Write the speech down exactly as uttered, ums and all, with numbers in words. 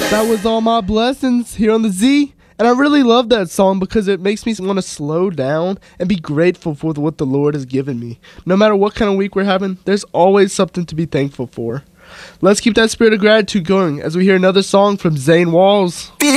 That was All My Blessings here on the Z. And I really love that song because it makes me want to slow down and be grateful for what the Lord has given me. No matter what kind of week we're having, there's always something to be thankful for. Let's keep that spirit of gratitude going as we hear another song from Zane Walls.